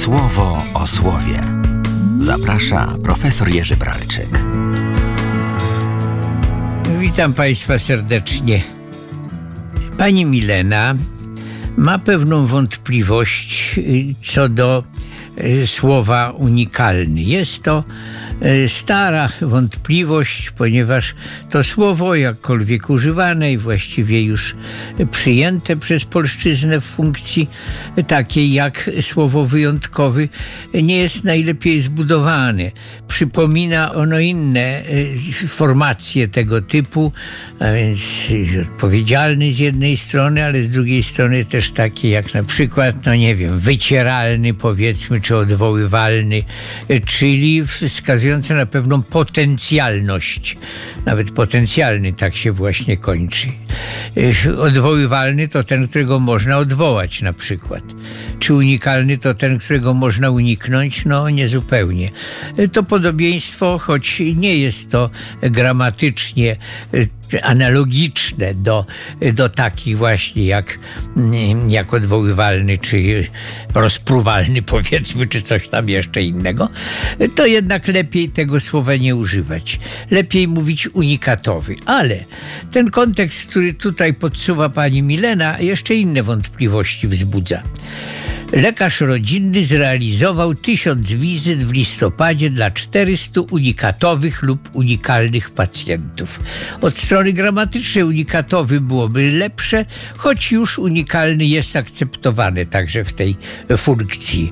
Słowo o słowie. Zaprasza profesor Jerzy Bralczyk. Witam Państwa serdecznie. Pani Milena ma pewną wątpliwość co do słowa unikalny. Jest to stara wątpliwość, ponieważ to słowo, jakkolwiek używane i właściwie już przyjęte przez polszczyznę w funkcji takiej jak słowo wyjątkowy, nie jest najlepiej zbudowane. Przypomina ono inne formacje tego typu, a więc odpowiedzialny z jednej strony, ale z drugiej strony też takie jak na przykład, wycieralny, powiedzmy, czy odwoływalny, czyli wskazujące na pewną potencjalność. Nawet potencjalny tak się właśnie kończy. Odwoływalny to ten, którego można odwołać na przykład. Czy unikalny to ten, którego można uniknąć? No niezupełnie. To podobieństwo, choć nie jest to gramatycznie analogiczne do takich właśnie jak odwoływalny, czy rozpruwalny, powiedzmy, czy coś tam jeszcze innego, to jednak lepiej tego słowa nie używać. Lepiej mówić unikatowy. Ale ten kontekst, który tutaj podsuwa pani Milena, jeszcze inne wątpliwości wzbudza. Lekarz rodzinny zrealizował 1000 wizyt w listopadzie dla 400 unikatowych lub unikalnych pacjentów. Od strony gramatycznej unikatowy byłoby lepsze, choć już unikalny jest akceptowany także w tej funkcji.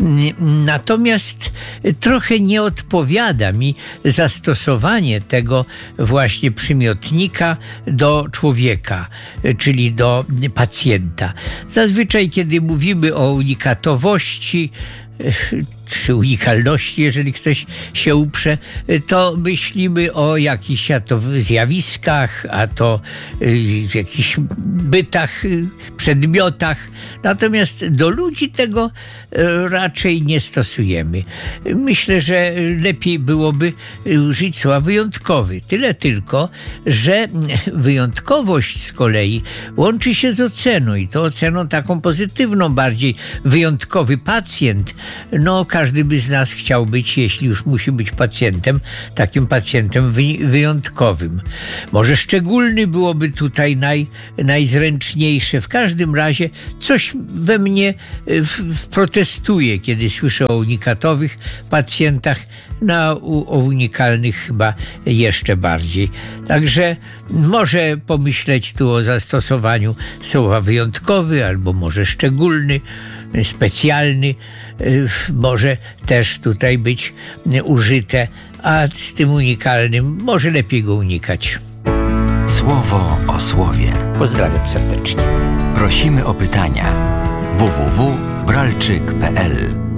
Natomiast trochę nie odpowiada mi zastosowanie tego właśnie przymiotnika do człowieka, czyli do pacjenta. Zazwyczaj, kiedy mówimy o unikatowości czy unikalności, jeżeli ktoś się uprze, to myślimy o jakichś zjawiskach, a to jakichś bytach, przedmiotach. Natomiast do ludzi tego raczej nie stosujemy. Myślę, że lepiej byłoby użyć słowa wyjątkowy. Tyle tylko, że wyjątkowość z kolei łączy się z oceną i to oceną taką pozytywną bardziej. Wyjątkowy pacjent, każdy by z nas chciał być, jeśli już musi być pacjentem, takim pacjentem wyjątkowym. Może szczególny byłoby tutaj najzręczniejsze. W każdym razie coś we mnie protestuje, kiedy słyszę o unikatowych pacjentach, o unikalnych chyba jeszcze bardziej. Także może pomyśleć tu o zastosowaniu słowa wyjątkowy, albo może szczególny, specjalny, może też tutaj być użyte, a z tym unikalnym może lepiej go unikać. Słowo o słowie. Pozdrawiam serdecznie. Prosimy o pytania. www.bralczyk.pl